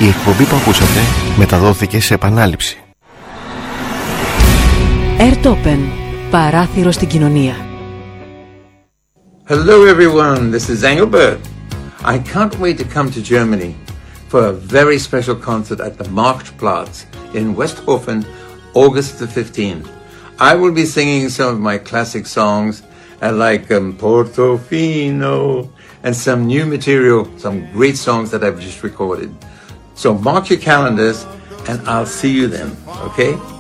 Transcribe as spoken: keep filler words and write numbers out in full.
Η εκπομπή που ακούσατε μεταδόθηκε σε επανάληψη. Airtopen, παράθυρο στην κοινωνία. Hello everyone, this is Engelbert. I can't wait to come to Germany for a very special concert at the Marktplatz in Westhofen, August the fifteenth. I will be singing some of my classic songs uh, like um, Portofino and some new material, some great songs that I've just recorded. So mark your calendars and I'll see you then, okay?